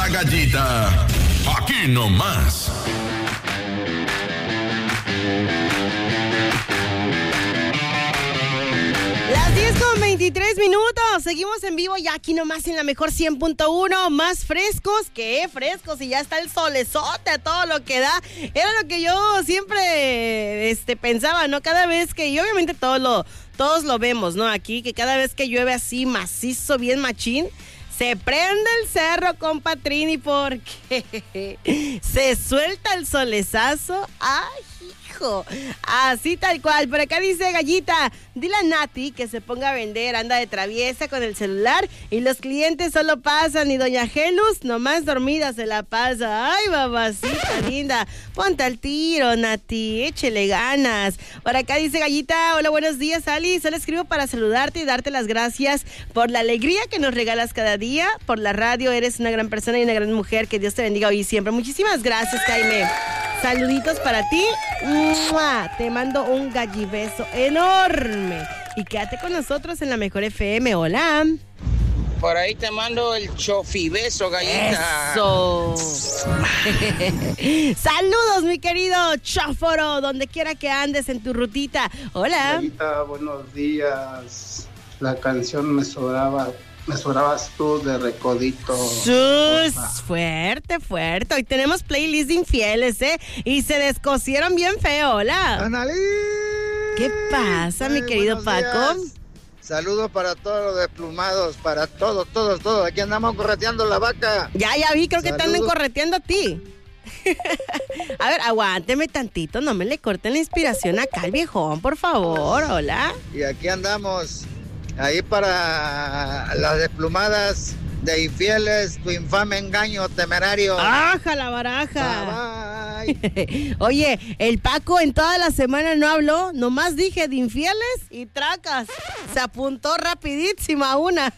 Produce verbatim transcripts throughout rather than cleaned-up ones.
la Gallita, aquí nomás. Las diez con veintitrés minutos, seguimos en vivo ya aquí nomás en la mejor cien punto uno, más frescos, ¿qué frescos? Y ya está el solezote a todo lo que da, era lo que yo siempre este, pensaba, ¿no? Cada vez que, y obviamente todo lo, todos lo vemos, ¿no? Aquí, que cada vez que llueve así macizo, bien machín, se prende el cerro, compa Trini, porque se suelta el solezazo, ¡ay! Así tal cual. Por acá dice Gallita, dile a Nati que se ponga a vender, anda de traviesa con el celular y los clientes solo pasan y doña Gelus nomás dormida se la pasa. Ay, babacita linda, ponte al tiro, Nati, échele ganas. Por acá dice Gallita, hola, buenos días, Ali, solo escribo para saludarte y darte las gracias por la alegría que nos regalas cada día, por la radio, eres una gran persona y una gran mujer, que Dios te bendiga hoy y siempre. Muchísimas gracias, Jaime. Saluditos para ti. ¡Mua! Te mando un gallibeso enorme. Y quédate con nosotros en la Mejor F M. Hola. Por ahí te mando el chofibeso, Gallita. Eso. Saludos, mi querido chóforo, donde quiera que andes en tu rutita. Hola. Gallita, buenos días. La canción Me Sobraba. Me sobrabas tú de Recodito. Sus, fuerte, fuerte. Hoy tenemos playlist de infieles, ¿eh? Y se descosieron bien feo. Hola. ¡Analí! ¿Qué pasa, mi Ay, querido Paco? Días. Saludos para todos los desplumados, para todos, todos, todos. Aquí andamos correteando la vaca. Ya, ya vi, creo que Saludos. te andan correteando a ti. A ver, aguánteme tantito, no me le corten la inspiración acá al viejón, por favor. Hola. Y aquí andamos. Ahí para las desplumadas de infieles, tu infame engaño temerario. ¡Aja la baraja! Bye, bye. Oye, el Paco en toda la semana no habló, nomás dije de infieles y tracas. Se apuntó rapidísima una.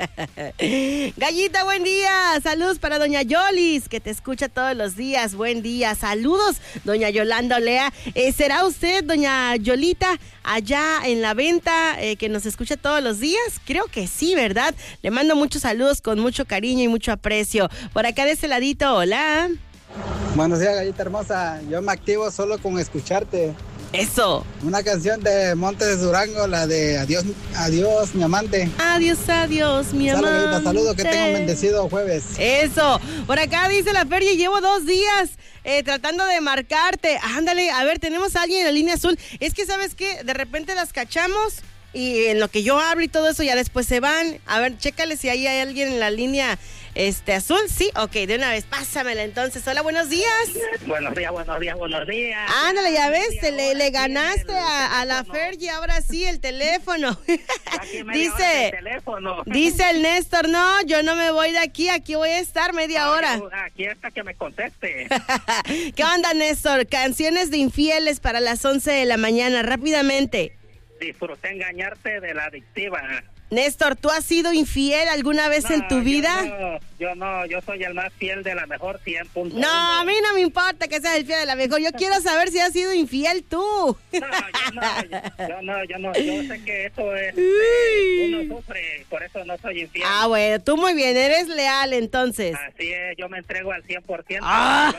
Gallita, buen día. Saludos para doña Yolis, que te escucha todos los días. Buen día. Saludos, doña Yolanda Olea. Eh, ¿Será usted, doña Yolita, allá en la venta, eh, que nos escucha todos los días? Creo que sí, ¿verdad? Le mando muchos saludos con mucho cariño y mucho aprecio. Por acá de ese ladito, hola. Buenos días, Gallita hermosa. Yo me activo solo con escucharte. Eso. Una canción de Montes de Durango, la de Adiós, adiós, mi amante. Adiós, adiós, mi amante. Saludos, Gallita, saludos, que tenga un bendecido jueves. Eso. Por acá dice la Feria, llevo dos días eh, tratando de marcarte. Ándale, a ver, tenemos a alguien en la línea azul. Es que, ¿sabes qué? De repente las cachamos y en lo que yo hablo y todo eso, ya después se van. A ver, chécale si ahí hay alguien en la línea este azul. Sí, ok, de una vez, pásamela entonces. Hola, buenos días. Buenos días, buenos días, buenos días. Ándale, ya ves, te le, le ganaste a, a la Fergie, ahora sí, el teléfono. Dice, el teléfono. dice el Néstor, no, yo no me voy de aquí, aquí voy a estar media hora. Aquí hasta que me conteste. ¿Qué onda, Néstor? Canciones de infieles para las once de la mañana, rápidamente. Disfruté engañarte de la adictiva. Néstor, ¿tú has sido infiel alguna vez no, en tu vida? No, yo no, yo soy el más fiel de la mejor cien punto uno. No, a mí no me importa que seas el fiel de la mejor. Yo quiero saber si has sido infiel tú. No, yo no, yo no, yo no. Yo sé que eso es, eh, uno sufre, por eso no soy infiel. Ah, bueno, tú muy bien, eres leal entonces. Así es, yo me entrego al cien por ciento.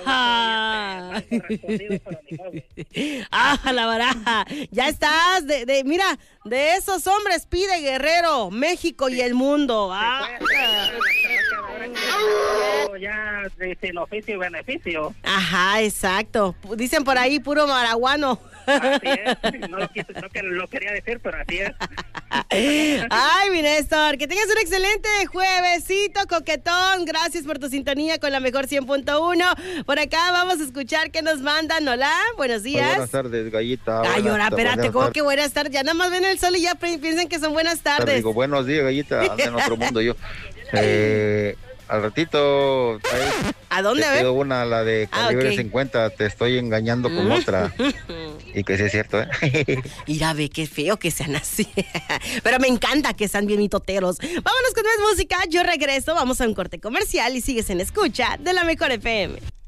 ¡Ah! Soy, este, correspondido, pero ni modo. ¡Ah, la baraja! Ya estás, de, de, mira, de esos hombres pide Guerrero, México y el mundo. ¡Ah! Ya sin oficio y beneficio. Ajá, exacto. Dicen por ahí puro maraguano. Así es, no lo, quise, no que lo quería decir, pero así es. Ay, mi Néstor, que tengas un excelente juevesito, coquetón. Gracias por tu sintonía con la mejor cien punto uno. Por acá vamos a escuchar qué nos mandan. Hola, buenos días. Muy buenas tardes, Gallita. Ay, ahora, espérate, ¿cómo tardes. que buenas tardes? Ya nada más ven el sol y ya piensan que son buenas tardes. Digo, buenos días, Gallita, ando en otro mundo yo. Eh, al ratito... Ahí, ¿a dónde, a ver? Te una, la de calibre ah, okay. cincuenta, te estoy engañando con otra. Y que sí es cierto, ¿eh? Mira, ve, qué feo que sean así. Pero me encanta que sean bien mitoteros. Vámonos con más música, yo regreso, vamos a un corte comercial y sigues en escucha de la Mejor F M.